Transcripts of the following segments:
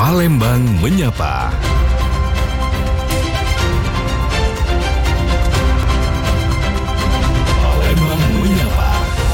Palembang Menyapa. Palembang Menyapa.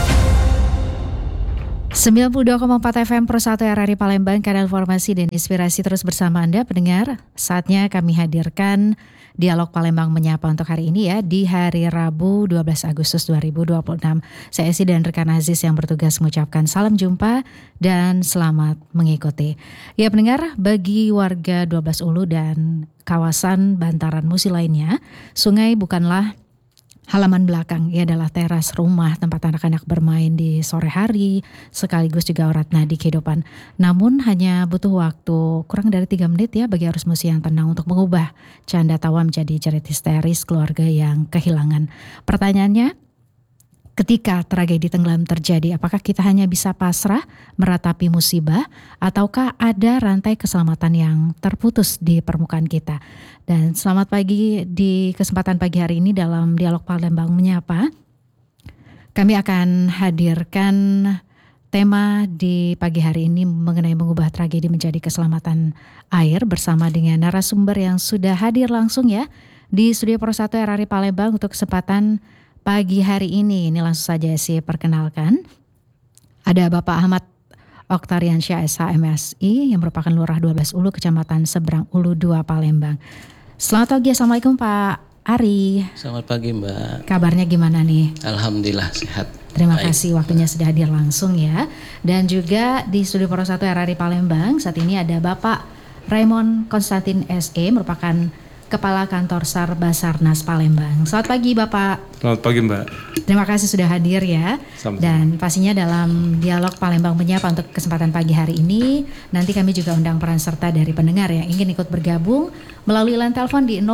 92,4 FM Pro 1 RRI Palembang, kanal informasi dan inspirasi terus bersama Anda pendengar. Saatnya kami hadirkan Dialog Palembang Menyapa untuk hari ini ya, di hari Rabu 12 Agustus 2026. Saya Esi dan rekan Aziz yang bertugas mengucapkan salam jumpa dan selamat mengikuti. Ya pendengar, bagi warga 12 Ulu dan kawasan bantaran musi lainnya, sungai bukanlah halaman belakang, ia adalah teras rumah tempat anak-anak bermain di sore hari, sekaligus juga urat nadi kehidupan. Namun hanya butuh waktu kurang dari 3 menit ya bagi arus musi yang tenang untuk mengubah canda tawa menjadi jerit histeris keluarga yang kehilangan. Pertanyaannya, ketika tragedi tenggelam terjadi, apakah kita hanya bisa pasrah meratapi musibah ataukah ada rantai keselamatan yang terputus di permukaan kita? Dan selamat pagi, di kesempatan pagi hari ini dalam Dialog Palembang Menyapa, kami akan hadirkan tema di pagi hari ini mengenai mengubah tragedi menjadi keselamatan air bersama dengan narasumber yang sudah hadir langsung ya di Studio Pro 1 RRI Palembang untuk kesempatan pagi hari ini. Ini langsung saja saya perkenalkan. Ada Bapak Ahmad Oktariansyah SHMSI yang merupakan Lurah 12 Ulu, Kecamatan Seberang Ulu 2 Palembang. Selamat pagi, Assalamualaikum Pak Ari. Selamat pagi Mbak. Kabarnya gimana nih? Alhamdulillah sehat. Terima kasih waktunya sudah hadir langsung ya. Dan juga di Studio Pro 1 RRI Palembang saat ini ada Bapak Raymond Konstantin SE, merupakan Kepala Kantor SAR Basarnas Palembang. Selamat pagi Bapak. Selamat pagi Mbak. Terima kasih sudah hadir ya. Sama-sama. Dan pastinya dalam Dialog Palembang Menyapa untuk kesempatan pagi hari ini, nanti kami juga undang peran serta dari pendengar yang ingin ikut bergabung melalui line telepon di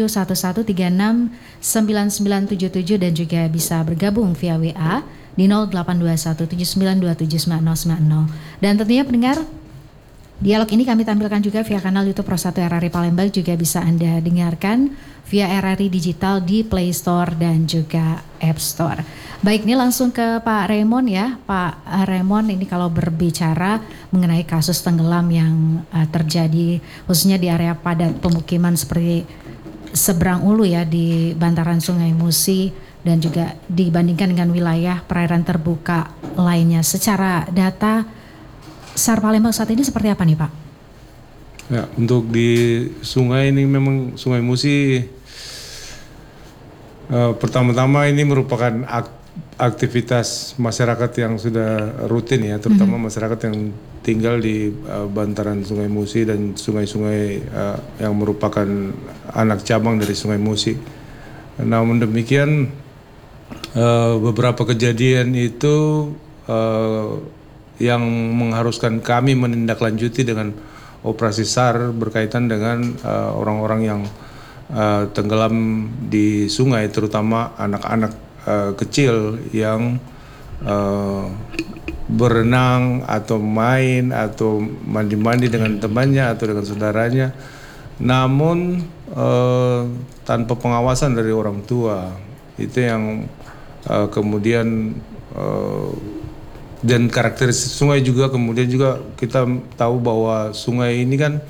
0711369977 dan juga bisa bergabung via WA di 082179279090. Dan tentunya pendengar, dialog ini kami tampilkan juga via kanal YouTube Pro 1 RRI Palembang, juga bisa Anda dengarkan via RRI Digital di Play Store dan juga App Store. Baik, ini langsung ke Pak Raymond ya. Pak Raymond, ini kalau berbicara mengenai kasus tenggelam yang terjadi khususnya di area padat pemukiman seperti Seberang Ulu ya, di bantaran Sungai Musi dan juga dibandingkan dengan wilayah perairan terbuka lainnya, secara data SAR Palembang saat ini seperti apa nih Pak? Ya, untuk di sungai ini memang Sungai Musi pertama-tama ini merupakan aktivitas masyarakat yang sudah rutin ya, terutama masyarakat yang tinggal di bantaran Sungai Musi dan sungai-sungai yang merupakan anak cabang dari Sungai Musi. Namun demikian beberapa kejadian itu yang mengharuskan kami menindaklanjuti dengan operasi SAR berkaitan dengan orang-orang yang tenggelam di sungai, terutama anak-anak kecil yang berenang atau main atau mandi-mandi dengan temannya atau dengan saudaranya, namun tanpa pengawasan dari orang tua. Itu yang kemudian dan karakteristik sungai juga, kemudian juga kita tahu bahwa sungai ini kan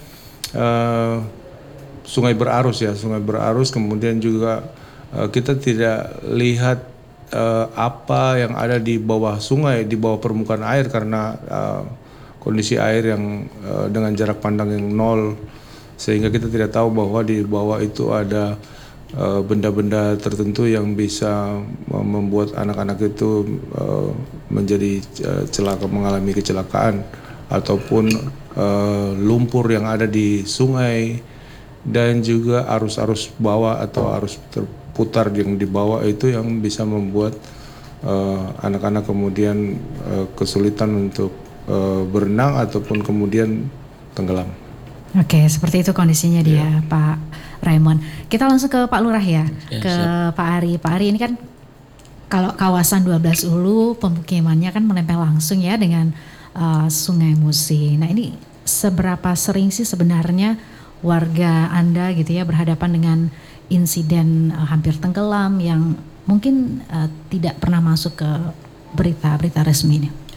sungai berarus ya, sungai berarus, kemudian juga kita tidak lihat apa yang ada di bawah sungai, di bawah permukaan air karena kondisi air yang dengan jarak pandang yang nol, sehingga kita tidak tahu bahwa di bawah itu ada benda-benda tertentu yang bisa membuat anak-anak itu menjadi mengalami kecelakaan, ataupun lumpur yang ada di sungai, dan juga arus-arus bawah atau arus terputar yang di bawah itu yang bisa membuat anak-anak kemudian kesulitan untuk berenang ataupun kemudian tenggelam. Oke, seperti itu kondisinya dia Pak Raymond. Kita langsung ke Pak Lurah ya, ke siap. Pak Ari. Pak Ari, ini kan kalau kawasan 12 Ulu pemukimannya kan menempel langsung ya dengan Sungai Musi. Nah ini seberapa sering sih sebenarnya warga Anda gitu ya berhadapan dengan insiden hampir tenggelam yang mungkin tidak pernah masuk ke berita-berita resmi ini?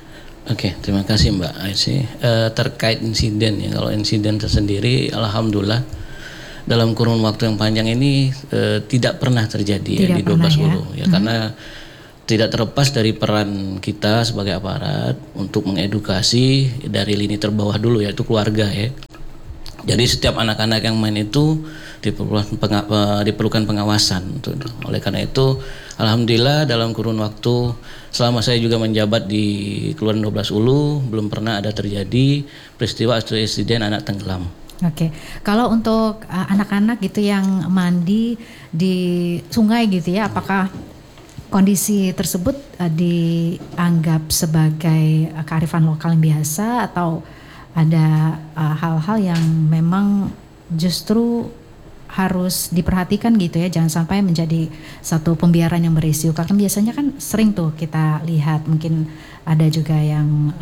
Oke, terima kasih Mbak Aisyah. Terkait insiden ya, kalau insiden tersendiri, alhamdulillah dalam kurun waktu yang panjang ini tidak pernah terjadi ya, di 12 Hulu ya, karena tidak terlepas dari peran kita sebagai aparat untuk mengedukasi dari lini terbawah dulu, yaitu keluarga ya. Jadi setiap anak-anak yang main itu diperlukan pengawasan. Oleh karena itu, alhamdulillah dalam kurun waktu selama saya juga menjabat di Kelurahan 12 Hulu belum pernah ada terjadi peristiwa atau insiden anak tenggelam. Oke, kalau untuk anak-anak gitu yang mandi di sungai gitu ya, apakah kondisi tersebut dianggap sebagai kearifan lokal yang biasa atau ada hal-hal yang memang justru harus diperhatikan gitu ya, jangan sampai menjadi satu pembiaran yang berisiko, karena biasanya kan sering tuh kita lihat, mungkin ada juga yang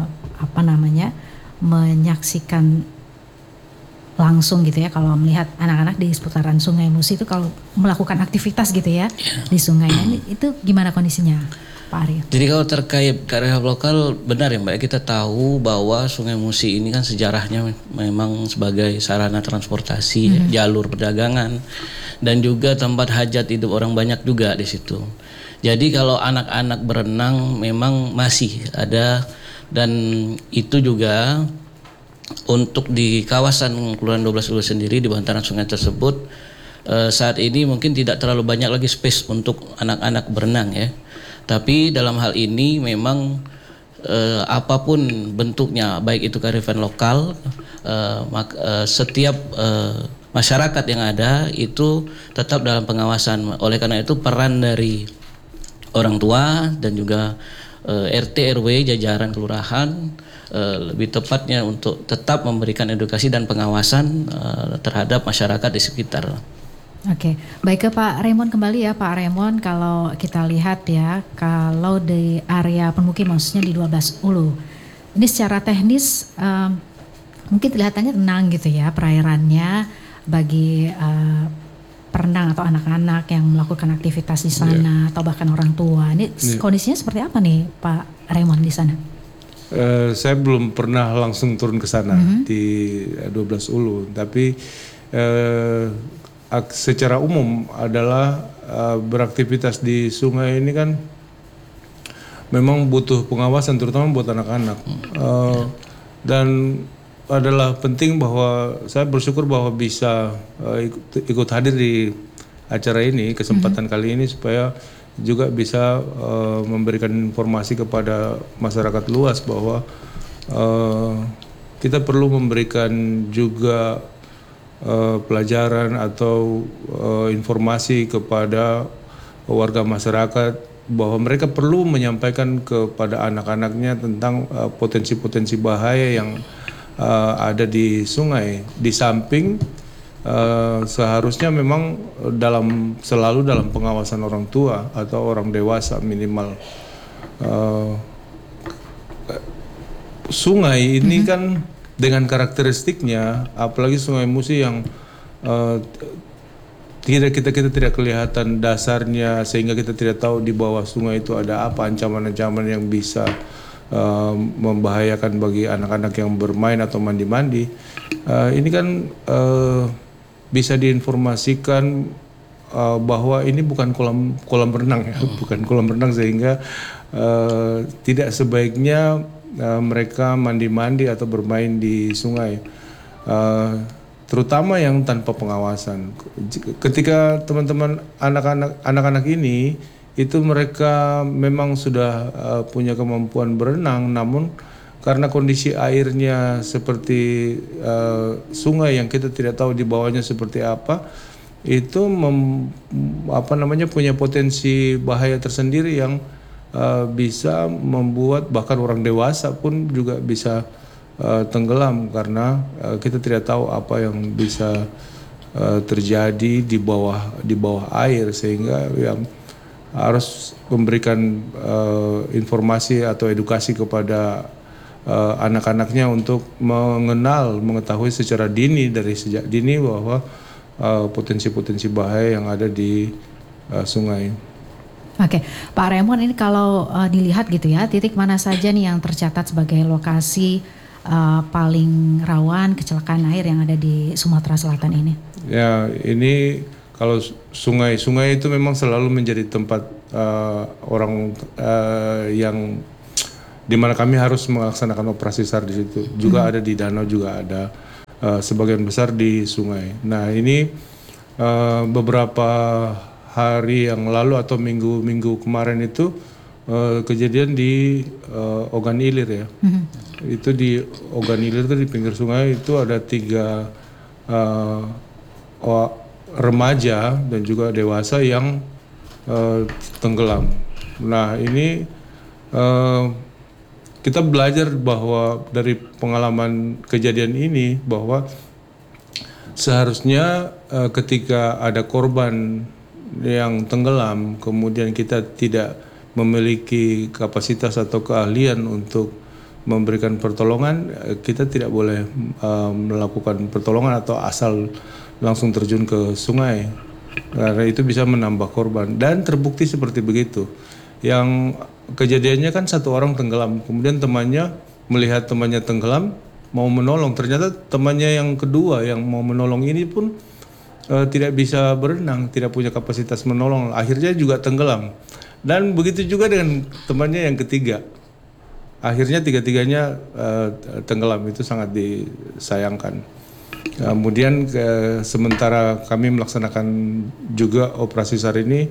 menyaksikan langsung gitu ya, kalau melihat anak-anak di seputaran Sungai Musi itu kalau melakukan aktivitas gitu ya di sungai, itu gimana kondisinya Pak Aryo? Jadi kalau terkait kearifan lokal, benar ya Mbak, kita tahu bahwa Sungai Musi ini kan sejarahnya memang sebagai sarana transportasi, jalur perdagangan, dan juga tempat hajat hidup orang banyak juga di situ. Jadi kalau anak-anak berenang memang masih ada, dan itu juga untuk di kawasan Kelurahan 12 Hulu sendiri di bantaran sungai tersebut saat ini mungkin tidak terlalu banyak lagi space untuk anak-anak berenang ya. Tapi dalam hal ini memang apapun bentuknya, baik itu kearifan lokal, setiap masyarakat yang ada itu tetap dalam pengawasan. Oleh karena itu peran dari orang tua dan juga RT RW jajaran kelurahan lebih tepatnya untuk tetap memberikan edukasi dan pengawasan terhadap masyarakat di sekitar. Oke, baik ke Pak Raymond kembali ya Pak Raymond. Kalau kita lihat ya, kalau di area permukiman maksudnya di 12 Hulu, ini secara teknis mungkin kelihatannya tenang gitu ya perairannya bagi perenang atau anak-anak yang melakukan aktivitas di sana atau bahkan orang tua. Ini kondisinya seperti apa nih Pak Raymond di sana? Saya belum pernah langsung turun ke sana di 12 Hulu, tapi secara umum adalah beraktivitas di sungai ini kan memang butuh pengawasan, terutama buat anak-anak. Dan adalah penting bahwa saya bersyukur bahwa bisa ikut hadir di acara ini, kesempatan kali ini, supaya juga bisa memberikan informasi kepada masyarakat luas bahwa kita perlu memberikan juga pelajaran atau informasi kepada warga masyarakat bahwa mereka perlu menyampaikan kepada anak-anaknya tentang potensi-potensi bahaya yang ada di sungai. Di samping seharusnya memang selalu dalam pengawasan orang tua atau orang dewasa minimal. Sungai ini kan dengan karakteristiknya, apalagi Sungai Musi yang kita tidak kelihatan dasarnya, sehingga kita tidak tahu di bawah sungai itu ada apa, ancaman-ancaman yang bisa membahayakan bagi anak-anak yang bermain atau mandi-mandi. Ini kan bisa diinformasikan bahwa ini bukan kolam renang ya, bukan kolam renang, sehingga tidak sebaiknya mereka mandi-mandi atau bermain di sungai, terutama yang tanpa pengawasan. Ketika teman-teman anak-anak ini itu mereka memang sudah punya kemampuan berenang, namun karena kondisi airnya seperti sungai yang kita tidak tahu di bawahnya seperti apa, itu punya potensi bahaya tersendiri yang bisa membuat bahkan orang dewasa pun juga bisa tenggelam, karena kita tidak tahu apa yang bisa terjadi di bawah air, sehingga yang harus memberikan informasi atau edukasi kepada anak-anaknya untuk mengetahui secara dini, dari sejak dini, bahwa potensi-potensi bahaya yang ada di sungai. Oke, Pak Raymond, ini kalau dilihat gitu ya, titik mana saja nih yang tercatat sebagai lokasi paling rawan kecelakaan air yang ada di Sumatera Selatan ini? Ya, ini kalau sungai itu memang selalu menjadi tempat orang yang dimana kami harus melaksanakan operasi SAR di situ. Juga ada di danau, juga ada sebagian besar di sungai. Nah, ini beberapa hari yang lalu atau minggu kemarin itu kejadian di Ogan Ilir ya. Itu di Ogan Ilir itu di pinggir sungai itu ada 3 remaja dan juga dewasa yang tenggelam. Nah, ini kita belajar bahwa dari pengalaman kejadian ini bahwa seharusnya ketika ada korban yang tenggelam, kemudian kita tidak memiliki kapasitas atau keahlian untuk memberikan pertolongan, kita tidak boleh melakukan pertolongan atau asal langsung terjun ke sungai, karena itu bisa menambah korban. Dan terbukti seperti begitu. Yang kejadiannya kan 1 orang tenggelam, kemudian temannya melihat temannya tenggelam mau menolong, ternyata temannya yang kedua yang mau menolong ini pun tidak bisa berenang, tidak punya kapasitas menolong, akhirnya juga tenggelam. Dan begitu juga dengan temannya yang ketiga, akhirnya 3-tiganya tenggelam. Itu sangat disayangkan. Kemudian sementara kami melaksanakan juga operasi SAR ini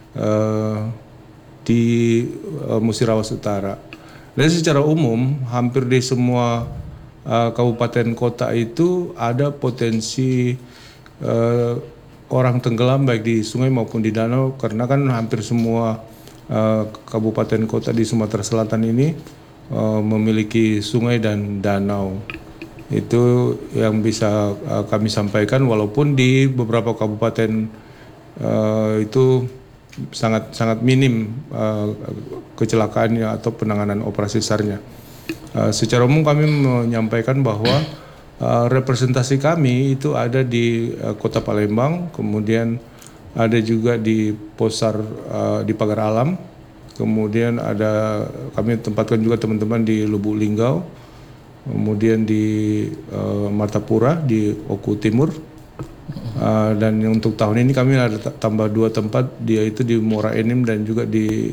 di Musirawas Utara. Dan secara umum hampir di semua kabupaten kota itu ada potensi orang tenggelam baik di sungai maupun di danau, karena kan hampir semua kabupaten kota di Sumatera Selatan ini memiliki sungai dan danau. Itu yang bisa kami sampaikan, walaupun di beberapa kabupaten itu sangat minim kecelakaannya atau penanganan operasi SAR-nya. Secara umum kami menyampaikan bahwa representasi kami itu ada di Kota Palembang, kemudian ada juga di Posar di Pagar Alam, kemudian ada kami tempatkan juga teman-teman di Lubuk Linggau, kemudian di Martapura di Oku Timur, dan untuk tahun ini kami ada tambah 2 tempat, dia itu di Muara Enim dan juga di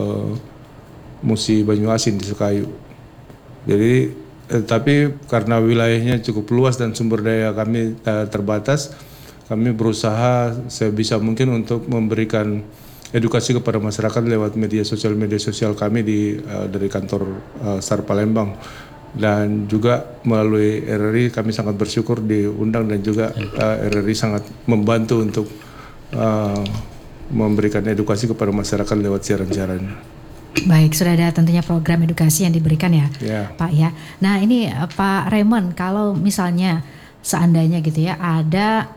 Musi Banyuasin di Sekayu. Jadi tapi karena wilayahnya cukup luas dan sumber daya kami terbatas, kami berusaha sebisa mungkin untuk memberikan edukasi kepada masyarakat lewat media sosial kami dari kantor SAR Palembang. Dan juga melalui RRI kami sangat bersyukur diundang, dan juga RRI sangat membantu untuk memberikan edukasi kepada masyarakat lewat siaran-siaran. Baik, sudah ada tentunya program edukasi yang diberikan ya, Pak ya. Nah ini Pak Raymond, kalau misalnya seandainya gitu ya ada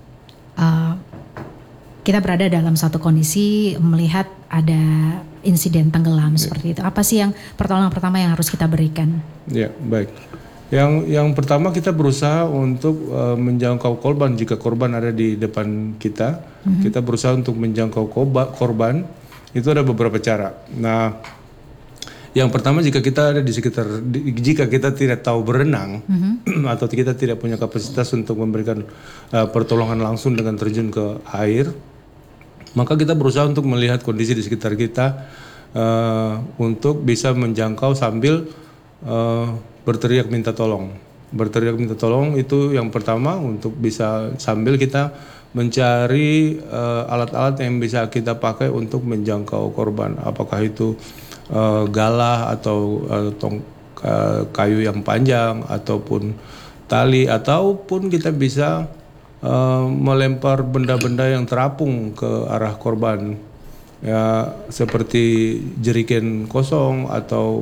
kita berada dalam satu kondisi melihat ada insiden tenggelam seperti itu, apa sih yang pertolongan pertama yang harus kita berikan? Ya, baik. Yang pertama kita berusaha untuk menjangkau korban. Jika korban ada di depan kita, kita berusaha untuk menjangkau korban. Itu ada beberapa cara. Nah, yang pertama jika kita ada di sekitar, jika kita tidak tahu berenang atau kita tidak punya kapasitas untuk memberikan pertolongan langsung dengan terjun ke air, maka kita berusaha untuk melihat kondisi di sekitar kita untuk bisa menjangkau sambil berteriak minta tolong. Berteriak minta tolong itu yang pertama, untuk bisa sambil kita mencari alat-alat yang bisa kita pakai untuk menjangkau korban. Apakah itu galah atau kayu yang panjang ataupun tali, ataupun kita bisa melempar benda-benda yang terapung ke arah korban, ya seperti jerigen kosong atau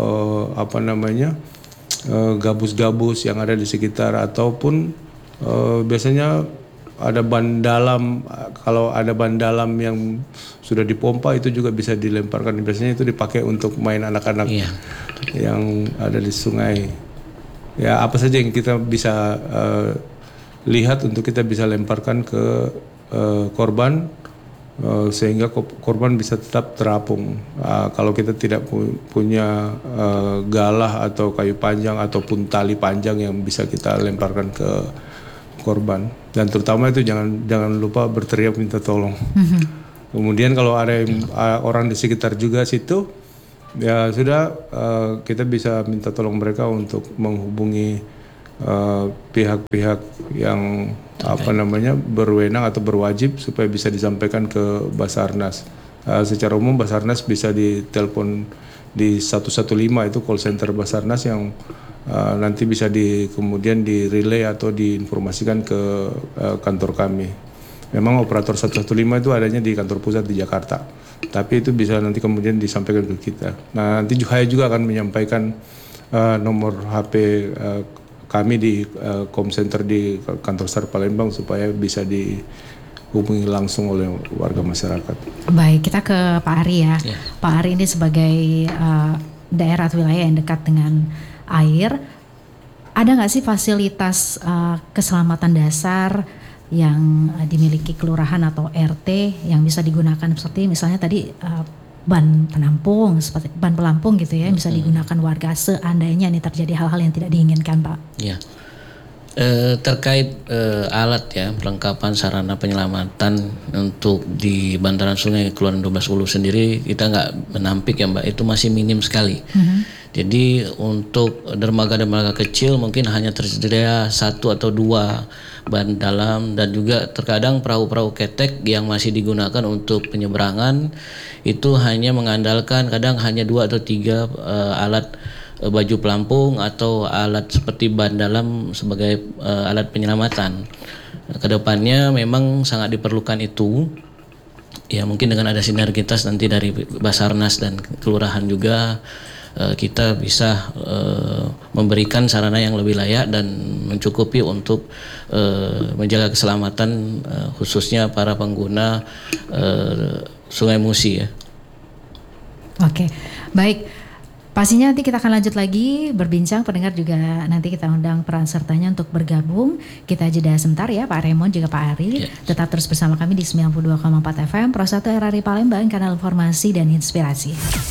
gabus-gabus yang ada di sekitar, ataupun biasanya ada ban dalam. Kalau ada ban dalam yang sudah dipompa itu juga bisa dilemparkan. Biasanya itu dipakai untuk main anak-anak yang ada di sungai. Ya apa saja yang kita bisa lihat untuk kita bisa lemparkan ke korban sehingga korban bisa tetap terapung. Kalau kita tidak punya galah atau kayu panjang ataupun tali panjang yang bisa kita lemparkan ke korban, dan terutama itu jangan lupa berteriak minta tolong. Kemudian kalau ada orang di sekitar juga situ, ya sudah, kita bisa minta tolong mereka untuk menghubungi pihak-pihak yang berwenang atau berwajib supaya bisa disampaikan ke Basarnas. Secara umum Basarnas bisa ditelepon di 115, itu call center Basarnas yang nanti bisa kemudian di relay atau diinformasikan ke kantor kami. Memang operator 115 itu adanya di kantor pusat di Jakarta, tapi itu bisa nanti kemudian disampaikan ke kita. Nah, nanti saya juga akan menyampaikan nomor HP kami di call center di kantor SAR Palembang supaya bisa dihubungi langsung oleh warga masyarakat. Baik, kita ke Pak Ari ya. Pak Ari ini sebagai daerah atau wilayah yang dekat dengan air, ada nggak sih fasilitas keselamatan dasar yang dimiliki kelurahan atau RT yang bisa digunakan seperti misalnya tadi ban penampung, seperti ban pelampung gitu ya, yang bisa digunakan warga seandainya ini terjadi hal-hal yang tidak diinginkan, Pak? Ya, terkait alat ya, perlengkapan sarana penyelamatan untuk di bantaran sungai Kelurahan 12 Ulu sendiri kita nggak menampik ya Mbak, itu masih minim sekali. Jadi untuk dermaga-dermaga kecil mungkin hanya tersedia 1 atau 2 ban dalam, dan juga terkadang perahu-perahu ketek yang masih digunakan untuk penyeberangan itu hanya mengandalkan kadang hanya 2 atau 3 alat baju pelampung atau alat seperti ban dalam sebagai alat penyelamatan. Kedepannya memang sangat diperlukan itu. Ya mungkin dengan ada sinergitas nanti dari Basarnas dan kelurahan juga, kita bisa memberikan sarana yang lebih layak dan mencukupi untuk menjaga keselamatan khususnya para pengguna Sungai Musi ya. Oke, baik. Pastinya nanti kita akan lanjut lagi berbincang, pendengar juga nanti kita undang peran sertanya untuk bergabung. Kita jeda sebentar ya Pak Raymond juga Pak Ari. Tetap terus bersama kami di 92,4 FM Pro 1 RRI Palembang, kanal informasi dan inspirasi.